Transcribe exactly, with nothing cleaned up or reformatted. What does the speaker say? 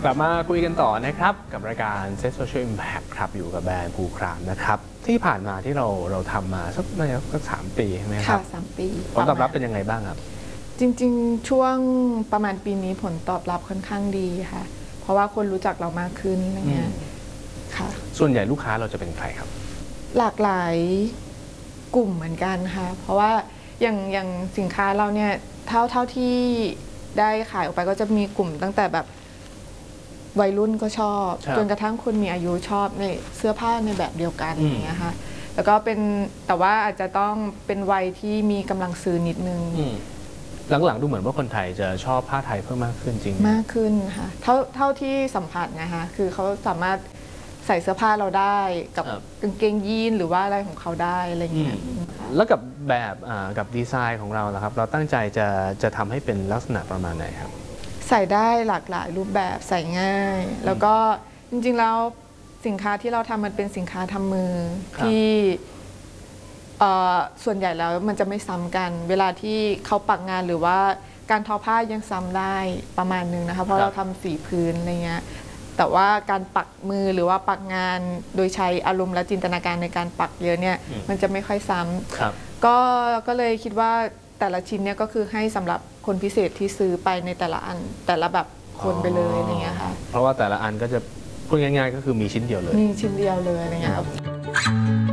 กลับมาคุยกันต่อนะครับกับรายการ Set Social Impact ครับอยู่กับแบรนด์ภูครามนะครับที่ผ่านมาที่เราเราทำมาสักไม่สักสามปีใช่ไหมครับค่ะสามปีผลตอบรับเป็นยังไงบ้างครับจริงๆช่วงประมาณปีนี้ผลตอบรับค่อนข้างดีค่ะเพราะว่าคนรู้จักเรามากขึ้นอะไรเงี้ยค่ะส่วนใหญ่ลูกค้าเราจะเป็นใครครับหลากหลายกลุ่มเหมือนกันค่ะเพราะว่าอย่างอย่างสินค้าเราเนี่ยเท่าเท่าที่ได้ขายออกไปก็จะมีกลุ่มตั้งแต่แบบวัยรุ่นก็ชอบจนกระทั่งคนมีอายุชอบในเสื้อผ้าในแบบเดียวกันอย่างเงี้ยค่ะแล้วก็เป็นแต่ว่าอาจจะต้องเป็นวัยที่มีกำลังซื้อนิดนึงหลังๆดูเหมือนว่าคนไทยจะชอบผ้าไทยเพิ่มมากขึ้นจริงมากขึ้นค่ะเท่าเท่าที่สัมผัสนะคะคือเขาสามารถใส่เสื้อผ้าเราได้กับกางเกงยีนหรือว่าอะไรของเขาได้อะไรเงี้ยแล้วกับแบบกับดีไซน์ของเราล่ะครับเราตั้งใจจะจะทำให้เป็นลักษณะประมาณไหนครับใส่ได้หลากหลายรูปแบบใส่ง่ายแล้วก็จริงๆแล้วสินค้าที่เราทำมันเป็นสินค้าทำมือที่ส่วนใหญ่แล้วมันจะไม่ซ้ำกันเวลาที่เขาปักงานหรือว่าการทอผ้ายังซ้ำได้ประมาณนึงนะคะเพราะเราทำสีพื้นอะไรเงี้ยแต่ว่าการปักมือหรือว่าปักงานโดยใช้อารมณ์และจินตนาการในการปักเยอะเนี่ยมันจะไม่ค่อยซ้ำก็ก็เลยคิดว่าแต่ละชิ้นเนี่ยก็คือให้สำหรับคนพิเศษที่ซื้อไปในแต่ละอันแต่ละแบบคนไปเลยอะไรเงี้ยค่ะเพราะว่าแต่ละอันก็จะพูดง่ายๆก็คือมีชิ้นเดียวเลยมีชิ้นเดียวเลยอะไรเงี้ยครับ